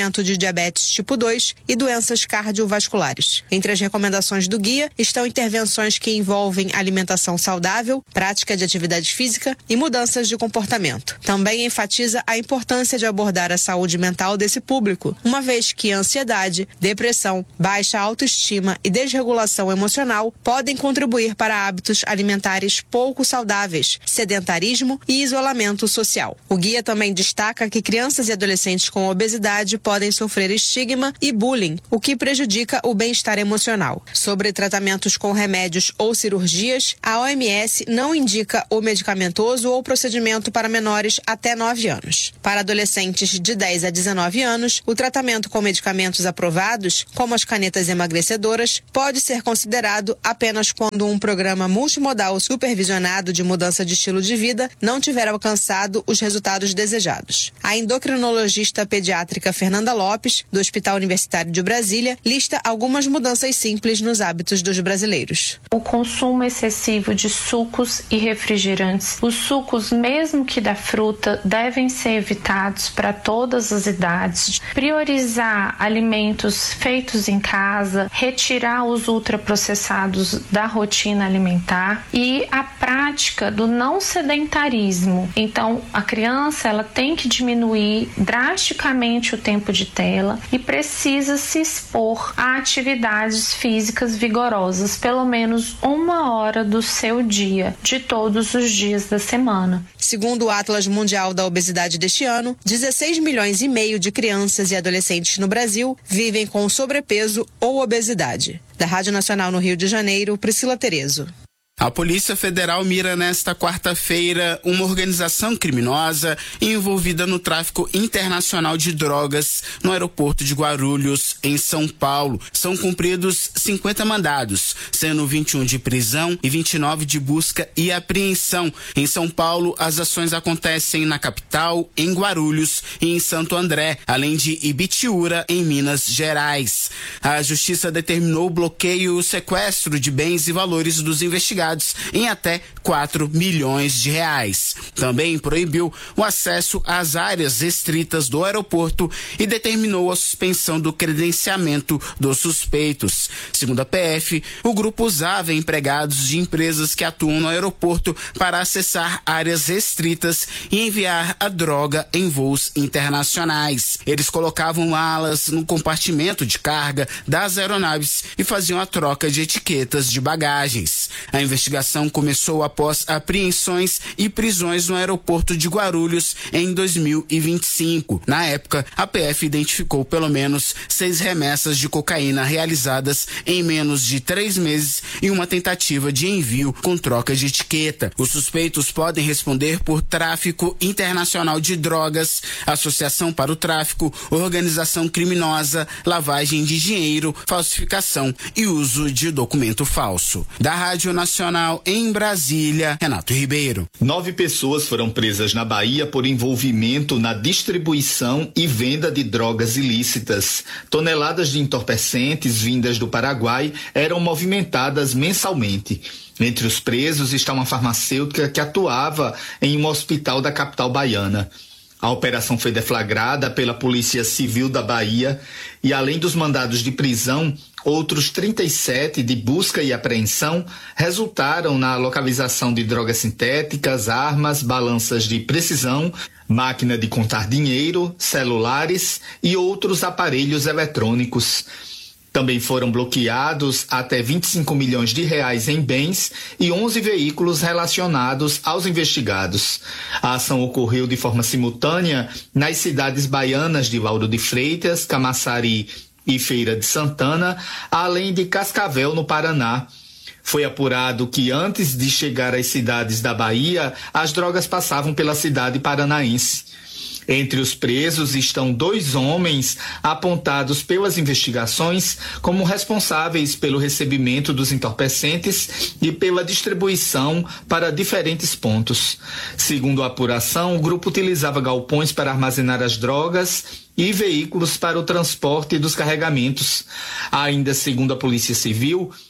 tratamento de diabetes tipo dois e doenças cardiovasculares. Entre as recomendações do guia estão intervenções que envolvem alimentação saudável, prática de atividade física e mudanças de comportamento. Também enfatiza a importância de abordar a saúde mental desse público, uma vez que ansiedade, depressão, baixa autoestima e desregulação emocional podem contribuir para hábitos alimentares pouco saudáveis, sedentarismo e isolamento social. O guia também destaca que crianças e adolescentes com obesidade podem sofrer estigma e bullying, o que prejudica o bem-estar emocional. Sobre tratamentos com remédios ou cirurgias, a O M S não indica o medicamentoso ou procedimento para menores até nove anos. Para adolescentes de dez a dezenove anos, o tratamento com medicamentos aprovados, como as canetas emagrecedoras, pode ser considerado apenas quando um programa multimodal supervisionado de mudança de estilo de vida não tiver alcançado os resultados desejados. A endocrinologista pediátrica Fernanda Lopes, do Hospital Universitário de Brasília, lista algumas mudanças simples nos hábitos dos brasileiros. O consumo excessivo de sucos e refrigerantes. Os sucos, mesmo que da fruta, devem ser evitados para todas as idades. Priorizar alimentos feitos em casa, retirar os ultraprocessados da rotina alimentar e a prática do não sedentarismo. Então, a criança ela tem que diminuir drasticamente o tempo de tela e precisa se expor a atividades físicas vigorosas, pelo menos uma hora do seu dia, de todos os dias da semana. Segundo o Atlas Mundial da Obesidade deste ano, dezesseis milhões e meio de crianças e adolescentes no Brasil vivem com sobrepeso ou obesidade. Da Rádio Nacional no Rio de Janeiro, Priscila Terezo. A Polícia Federal mira nesta quarta-feira uma organização criminosa envolvida no tráfico internacional de drogas no aeroporto de Guarulhos, em São Paulo. São cumpridos cinquenta mandados, sendo vinte e um de prisão e vinte e nove de busca e apreensão. Em São Paulo, as ações acontecem na capital, em Guarulhos e em Santo André, além de Ibitiúra, em Minas Gerais. A Justiça determinou o bloqueio e o sequestro de bens e valores dos investigados em até quatro milhões de reais. Também proibiu o acesso às áreas restritas do aeroporto e determinou a suspensão do credenciamento dos suspeitos. Segundo a P F, o grupo usava empregados de empresas que atuam no aeroporto para acessar áreas restritas e enviar a droga em voos internacionais. Eles colocavam malas no compartimento de carga das aeronaves e faziam a troca de etiquetas de bagagens. A investigação A investigação começou após apreensões e prisões no aeroporto de Guarulhos em dois mil e vinte e cinco. Na época, a P F identificou pelo menos seis remessas de cocaína realizadas em menos de três meses e uma tentativa de envio com troca de etiqueta. Os suspeitos podem responder por tráfico internacional de drogas, associação para o tráfico, organização criminosa, lavagem de dinheiro, falsificação e uso de documento falso. Da Rádio Nacional em Brasília, Renato Ribeiro. Nove pessoas foram presas na Bahia por envolvimento na distribuição e venda de drogas ilícitas. Toneladas de entorpecentes vindas do Paraguai eram movimentadas mensalmente. Entre os presos está uma farmacêutica que atuava em um hospital da capital baiana. A operação foi deflagrada pela Polícia Civil da Bahia e, além dos mandados de prisão, outros trinta e sete de busca e apreensão resultaram na localização de drogas sintéticas, armas, balanças de precisão, máquina de contar dinheiro, celulares e outros aparelhos eletrônicos. Também foram bloqueados até vinte e cinco milhões de reais em bens e onze veículos relacionados aos investigados. A ação ocorreu de forma simultânea nas cidades baianas de Lauro de Freitas, Camaçari e Feira de Santana, além de Cascavel, no Paraná. Foi apurado que antes de chegar às cidades da Bahia, as drogas passavam pela cidade paranaense. Entre os presos estão dois homens apontados pelas investigações como responsáveis pelo recebimento dos entorpecentes e pela distribuição para diferentes pontos. Segundo a apuração, o grupo utilizava galpões para armazenar as drogas e veículos para o transporte dos carregamentos. Ainda segundo a Polícia Civil,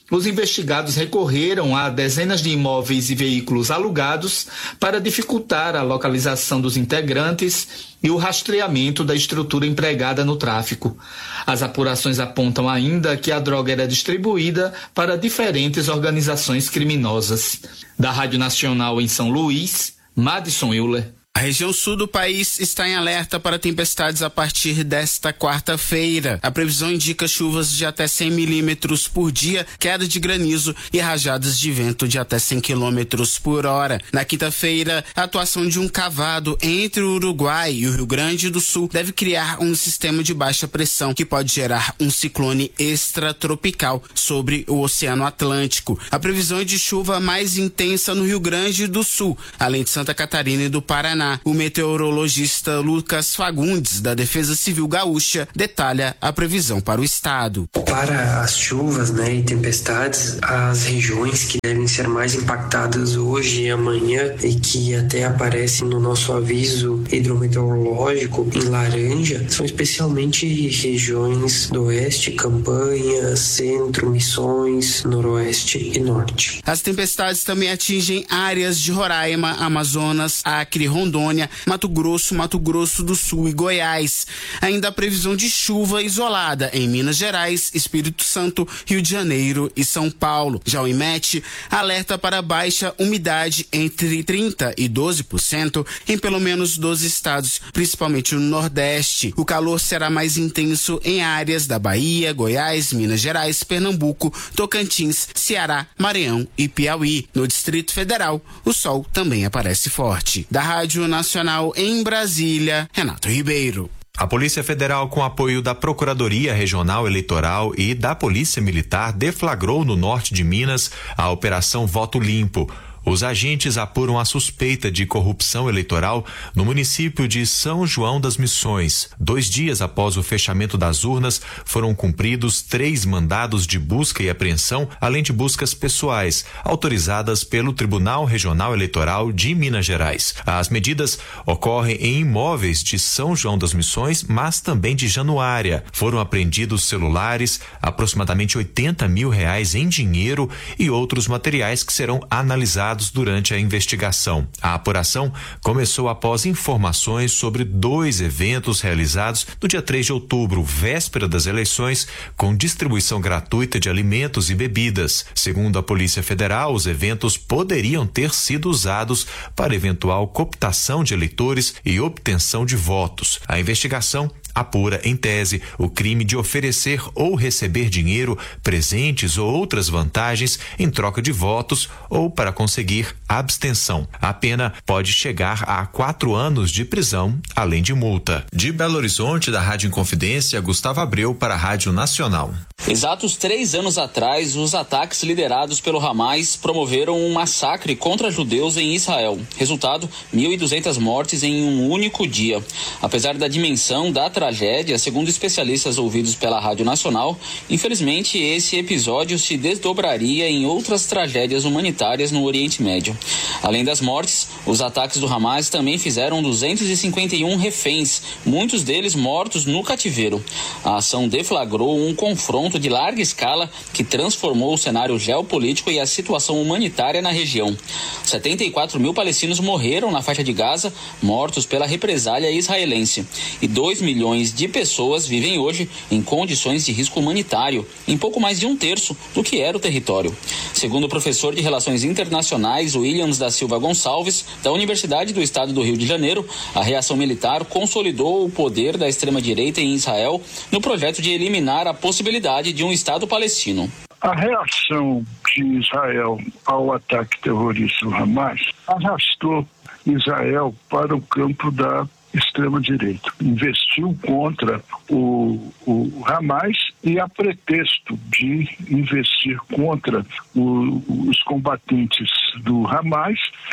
os investigados recorreram a dezenas de imóveis e veículos alugados para dificultar a localização dos integrantes e o rastreamento da estrutura empregada no tráfico. As apurações apontam ainda que a droga era distribuída para diferentes organizações criminosas. Da Rádio Nacional em São Luís, Madison Euler. A região sul do país está em alerta para tempestades a partir desta quarta-feira. A previsão indica chuvas de até cem milímetros por dia, queda de granizo e rajadas de vento de até cem quilômetros por hora. Na quinta-feira, a atuação de um cavado entre o Uruguai e o Rio Grande do Sul deve criar um sistema de baixa pressão que pode gerar um ciclone extratropical sobre o Oceano Atlântico. A previsão é de chuva mais intensa no Rio Grande do Sul, além de Santa Catarina e do Paraná. O meteorologista Lucas Fagundes, da Defesa Civil Gaúcha, detalha a previsão para o estado. Para as chuvas, né, e tempestades, as regiões que devem ser mais impactadas hoje e amanhã e que até aparecem no nosso aviso hidrometeorológico em laranja são especialmente regiões do oeste, Campanha, centro, Missões, noroeste e norte. As tempestades também atingem áreas de Roraima, Amazonas, Acre, Rondônia, Mato Grosso, Mato Grosso do Sul e Goiás. Ainda a previsão de chuva isolada em Minas Gerais, Espírito Santo, Rio de Janeiro e São Paulo. Já o IMET alerta para baixa umidade entre trinta e doze por cento em pelo menos doze estados, principalmente no Nordeste. O calor será mais intenso em áreas da Bahia, Goiás, Minas Gerais, Pernambuco, Tocantins, Ceará, Maranhão e Piauí. No Distrito Federal, o sol também aparece forte. Da Rádio Nacional em Brasília, Renato Ribeiro. A Polícia Federal, com apoio da Procuradoria Regional Eleitoral e da Polícia Militar, deflagrou no norte de Minas a Operação Voto Limpo. Os agentes apuram a suspeita de corrupção eleitoral no município de São João das Missões. Dois dias após o fechamento das urnas, foram cumpridos três mandados de busca e apreensão, além de buscas pessoais, autorizadas pelo Tribunal Regional Eleitoral de Minas Gerais. As medidas ocorrem em imóveis de São João das Missões, mas também de Januária. Foram apreendidos celulares, aproximadamente oitenta mil reais em dinheiro e outros materiais que serão analisados durante a investigação. A apuração começou após informações sobre dois eventos realizados no dia três de outubro, véspera das eleições, com distribuição gratuita de alimentos e bebidas. Segundo a Polícia Federal, os eventos poderiam ter sido usados para eventual cooptação de eleitores e obtenção de votos. A investigação apura, em tese, o crime de oferecer ou receber dinheiro, presentes ou outras vantagens em troca de votos ou para conseguir abstenção. A pena pode chegar a quatro anos de prisão, além de multa. De Belo Horizonte, da Rádio Inconfidência, Gustavo Abreu para a Rádio Nacional. Exatos três anos atrás, os ataques liderados pelo Hamas promoveram um massacre contra judeus em Israel. Resultado, mil e duzentas mortes em um único dia. Apesar da dimensão da tragédia, segundo especialistas ouvidos pela Rádio Nacional, infelizmente esse episódio se desdobraria em outras tragédias humanitárias no Oriente Médio. Além das mortes, os ataques do Hamas também fizeram duzentos e cinquenta e um reféns, muitos deles mortos no cativeiro. A ação deflagrou um confronto de larga escala que transformou o cenário geopolítico e a situação humanitária na região. setenta e quatro mil palestinos morreram na faixa de Gaza, mortos pela represália israelense, e dois milhões de pessoas vivem hoje em condições de risco humanitário, em pouco mais de um terço do que era o território. Segundo o professor de Relações Internacionais Williams da Silva Gonçalves, da Universidade do Estado do Rio de Janeiro, a reação militar consolidou o poder da extrema-direita em Israel no projeto de eliminar a possibilidade de um Estado palestino. A reação de Israel ao ataque terrorista do Hamas arrastou Israel para o campo da extrema-direita. Investiu contra o, o Hamas e, a pretexto de investir contra o, os combatentes do Hamas, fez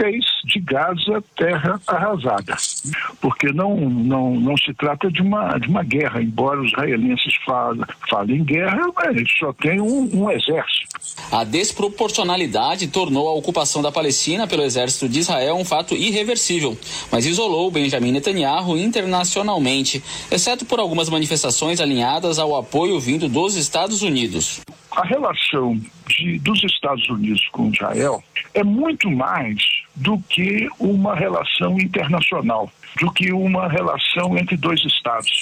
de Gaza, terra arrasada. Porque não, não, não se trata de uma, de uma guerra, embora os israelenses falem, falem guerra, mas só tem um, um exército. A desproporcionalidade tornou a ocupação da Palestina pelo exército de Israel um fato irreversível, mas isolou Benjamin Netanyahu internacionalmente, exceto por algumas manifestações alinhadas ao apoio vindo dos Estados Unidos. A relação de, dos Estados Unidos com Israel é muito mais do que uma relação internacional, do que uma relação entre dois estados.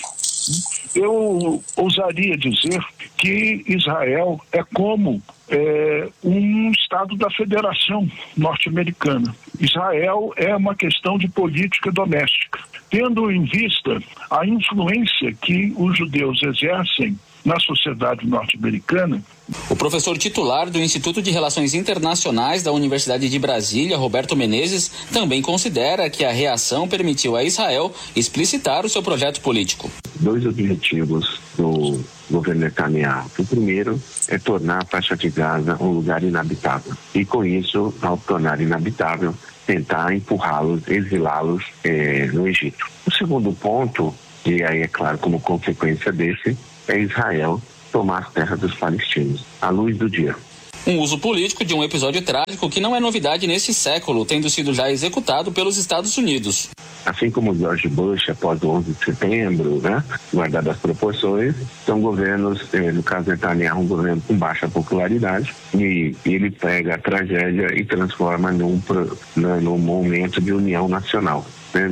Eu ousaria dizer que Israel é como é, um estado da Federação Norte-Americana. Israel é uma questão de política doméstica, tendo em vista a influência que os judeus exercem na sociedade norte-americana. O professor titular do Instituto de Relações Internacionais da Universidade de Brasília, Roberto Menezes, também considera que a reação permitiu a Israel explicitar o seu projeto político. Dois objetivos do governo Netanyahu. O primeiro é tornar a faixa de Gaza um lugar inabitável. E com isso, ao tornar inabitável, tentar empurrá-los, exilá-los eh, no Egito. O segundo ponto, e aí é claro como consequência desse, é Israel tomar as terras dos palestinos, à luz do dia. Um uso político de um episódio trágico que não é novidade neste século, tendo sido já executado pelos Estados Unidos. Assim como George Bush após o onze de setembro, né, guardado as proporções, são governos, eh, no caso Netanyahu, um governo com baixa popularidade, e ele pega a tragédia e transforma num, num momento de união nacional.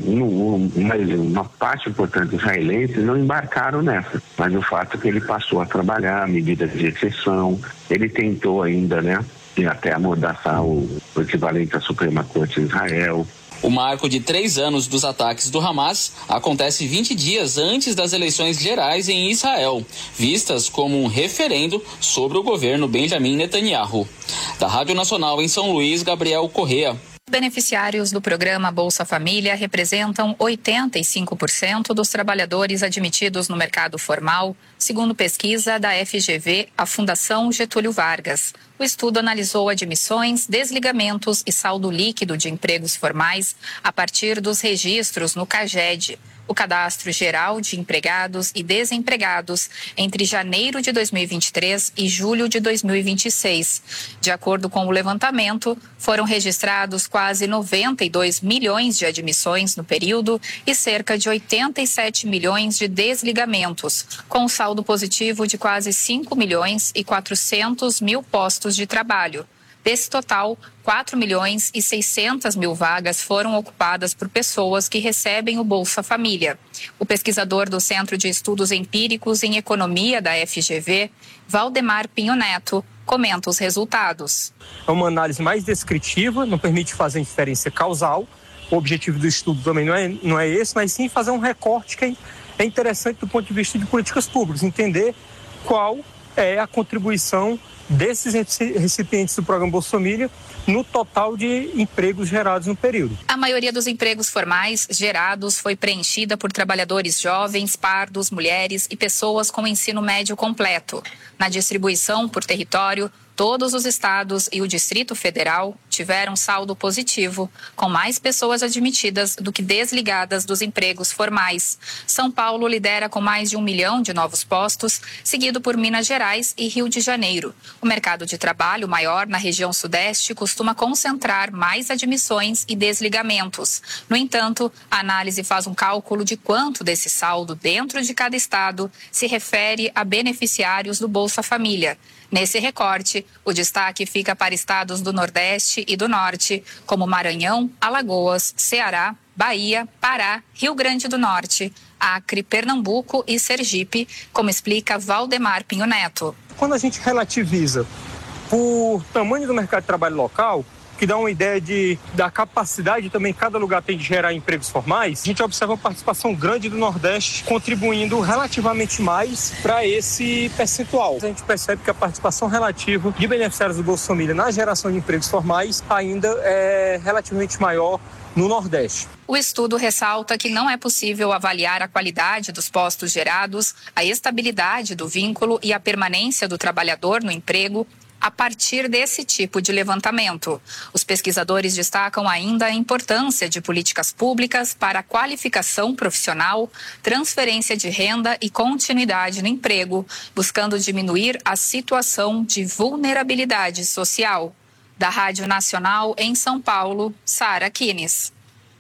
Uma, uma parte importante dos israelenses não embarcaram nessa, mas o fato é que ele passou a trabalhar medidas de exceção, ele tentou ainda, né, até amordaçar o, o equivalente à Suprema Corte de Israel. O marco de três anos dos ataques do Hamas acontece vinte dias antes das eleições gerais em Israel, vistas como um referendo sobre o governo Benjamin Netanyahu. Da Rádio Nacional em São Luís, Gabriel Correa. Beneficiários do programa Bolsa Família representam oitenta e cinco por cento dos trabalhadores admitidos no mercado formal, segundo pesquisa da F G V, a Fundação Getúlio Vargas. O estudo analisou admissões, desligamentos e saldo líquido de empregos formais a partir dos registros no CAGED, o Cadastro Geral de Empregados e Desempregados, entre janeiro de dois mil e vinte e três e julho de dois mil e vinte e seis. De acordo com o levantamento, foram registrados quase noventa e dois milhões de admissões no período e cerca de oitenta e sete milhões de desligamentos, com um saldo positivo de quase cinco milhões e quatrocentos mil postos de trabalho. Desse total, quatro milhões e seiscentas mil vagas foram ocupadas por pessoas que recebem o Bolsa Família. O pesquisador do Centro de Estudos Empíricos em Economia da F G V, Valdemar Pinho Neto, comenta os resultados. É uma análise mais descritiva, não permite fazer inferência causal. O objetivo do estudo também não é, não é esse, mas sim fazer um recorte que é interessante do ponto de vista de políticas públicas, entender qual é a contribuição desses recipientes do programa Bolsa Família no total de empregos gerados no período. A maioria dos empregos formais gerados foi preenchida por trabalhadores jovens, pardos, mulheres e pessoas com ensino médio completo. Na distribuição por território, todos os estados e o Distrito Federal tiveram saldo positivo, com mais pessoas admitidas do que desligadas dos empregos formais. São Paulo lidera com mais de um milhão de novos postos, seguido por Minas Gerais e Rio de Janeiro. O mercado de trabalho maior na região sudeste costuma concentrar mais admissões e desligamentos. No entanto, a análise faz um cálculo de quanto desse saldo dentro de cada estado se refere a beneficiários do Bolsa Família. Nesse recorte, o destaque fica para estados do Nordeste e do Norte, como Maranhão, Alagoas, Ceará, Bahia, Pará, Rio Grande do Norte, Acre, Pernambuco e Sergipe, como explica Valdemar Pinho Neto. Quando a gente relativiza por tamanho do mercado de trabalho local, que dá uma ideia de, da capacidade também que cada lugar tem de gerar empregos formais, a gente observa uma participação grande do Nordeste contribuindo relativamente mais para esse percentual. A gente percebe que a participação relativa de beneficiários do Bolsa Família na geração de empregos formais ainda é relativamente maior no Nordeste. O estudo ressalta que não é possível avaliar a qualidade dos postos gerados, a estabilidade do vínculo e a permanência do trabalhador no emprego a partir desse tipo de levantamento. Os pesquisadores destacam ainda a importância de políticas públicas para a qualificação profissional, transferência de renda e continuidade no emprego, buscando diminuir a situação de vulnerabilidade social. Da Rádio Nacional em São Paulo, Sara Kines.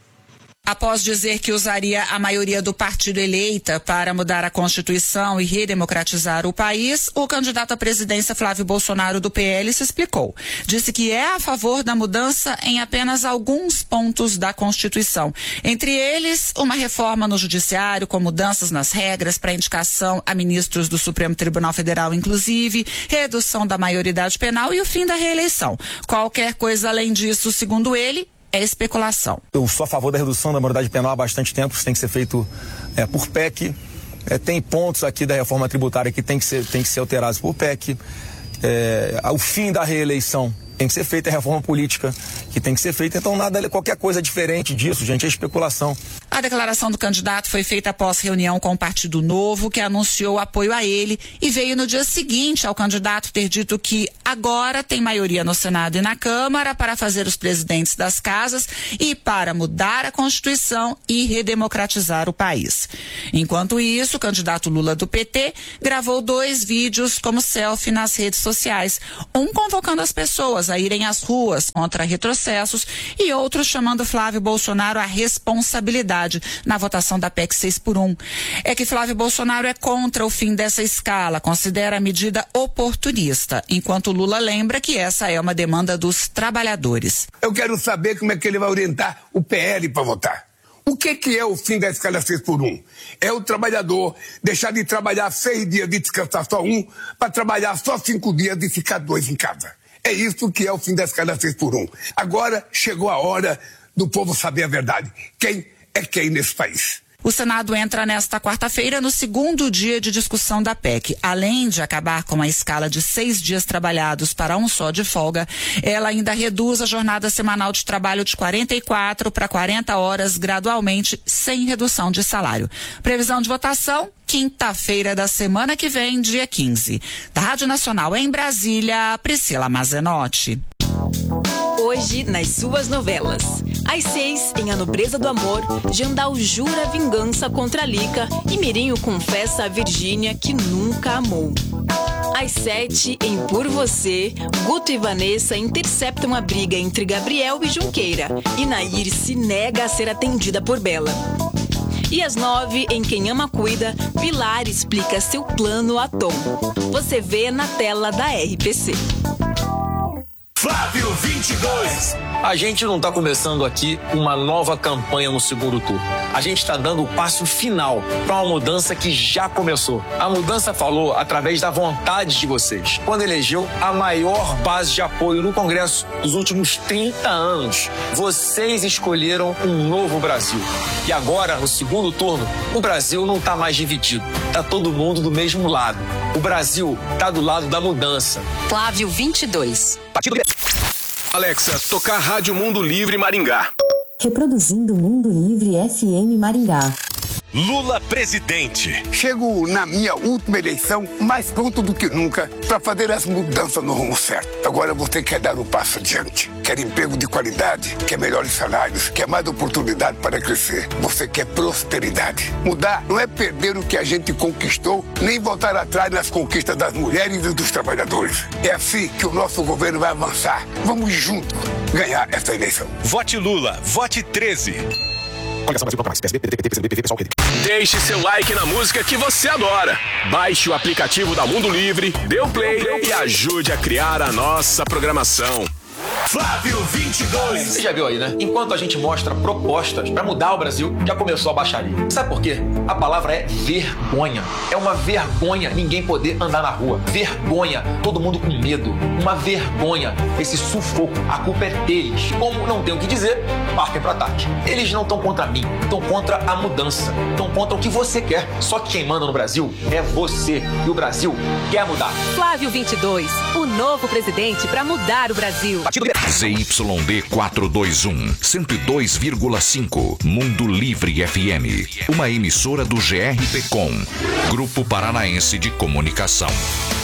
Após dizer que usaria a maioria do partido eleita para mudar a Constituição e redemocratizar o país, o candidato à presidência Flávio Bolsonaro do P L se explicou. Disse que é a favor da mudança em apenas alguns pontos da Constituição. Entre eles, uma reforma no Judiciário com mudanças nas regras para indicação a ministros do Supremo Tribunal Federal, inclusive, redução da maioridade penal e o fim da reeleição. Qualquer coisa além disso, segundo ele, é especulação. Eu sou a favor da redução da maioridade penal há bastante tempo, isso tem que ser feito é, por P E C. É, tem pontos aqui da reforma tributária que tem que ser, tem que ser alterados por P E C. É, o fim da reeleição tem que ser feita, a reforma política que tem que ser feita. Então, nada, qualquer coisa diferente disso, gente, é especulação. A declaração do candidato foi feita após reunião com o Partido Novo, que anunciou apoio a ele, e veio no dia seguinte ao candidato ter dito que agora tem maioria no Senado e na Câmara para fazer os presidentes das casas e para mudar a Constituição e redemocratizar o país. Enquanto isso, o candidato Lula do P T gravou dois vídeos como selfie nas redes sociais, um convocando as pessoas a irem às ruas contra retrocessos e outro chamando Flávio Bolsonaro à responsabilidade na votação da P E C seis por um. É que Flávio Bolsonaro é contra o fim dessa escala, considera a medida oportunista, enquanto Lula lembra que essa é uma demanda dos trabalhadores. Eu quero saber como é que ele vai orientar o P L para votar. O que, que é o fim da escala seis por um? É o trabalhador deixar de trabalhar seis dias e descansar só um, para trabalhar só cinco dias e ficar dois em casa. É isso que é o fim da escala seis por um. Agora chegou a hora do povo saber a verdade. Quem é quem nesse país? O Senado entra nesta quarta-feira no segundo dia de discussão da P E C. Além de acabar com a escala de seis dias trabalhados para um só de folga, ela ainda reduz a jornada semanal de trabalho de quarenta e quatro para quarenta horas gradualmente, sem redução de salário. Previsão de votação, quinta-feira da semana que vem, dia quinze. Da Rádio Nacional em Brasília, Priscila Mazenotti. Hoje, nas suas novelas. Às seis, em A Nobreza do Amor, Jandal jura vingança contra Lica e Mirinho confessa a Virgínia que nunca amou. Às sete, em Por Você, Guto e Vanessa interceptam a briga entre Gabriel e Junqueira e Nair se nega a ser atendida por Bela. E às nove, em Quem Ama Cuida, Pilar explica seu plano a Tom. Você vê na tela da R P C. Flávio vinte e dois. A gente não está começando aqui uma nova campanha no segundo turno. A gente está dando o passo final para uma mudança que já começou. A mudança falou através da vontade de vocês, quando elegeu a maior base de apoio no Congresso dos últimos trinta anos. Vocês escolheram um novo Brasil. E agora, no segundo turno, o Brasil não está mais dividido. Está todo mundo do mesmo lado. O Brasil está do lado da mudança. Flávio vinte e dois. Partido Alexa, tocar Rádio Mundo Livre Maringá. Reproduzindo Mundo Livre F M Maringá. Lula presidente. Chego na minha última eleição mais pronto do que nunca para fazer as mudanças no rumo certo. Agora você quer dar um passo adiante. Quer emprego de qualidade, quer melhores salários, quer mais oportunidade para crescer. Você quer prosperidade. Mudar não é perder o que a gente conquistou, nem voltar atrás nas conquistas das mulheres e dos trabalhadores. É assim que o nosso governo vai avançar. Vamos juntos ganhar essa eleição. Vote Lula, vote treze. Deixe seu like na música que você adora. Baixe o aplicativo da Mundo Livre, dê o play e ajude a criar a nossa programação. Flávio vinte e dois. Você já viu aí, né? Enquanto a gente mostra propostas pra mudar o Brasil, já começou a baixaria. Sabe por quê? A palavra é vergonha. É uma vergonha ninguém poder andar na rua. Vergonha, todo mundo com medo. Uma vergonha, esse sufoco. A culpa é deles. Como não tem o que dizer, partem pro ataque. Eles não estão contra mim, estão contra a mudança. Estão contra o que você quer. Só que quem manda no Brasil é você. E o Brasil quer mudar. Flávio vinte e dois, o novo presidente pra mudar o Brasil. Z Y D quatrocentos e vinte e um, cento e dois vírgula cinco, Mundo Livre F M, uma emissora do G R P Com, Grupo Paranaense de Comunicação.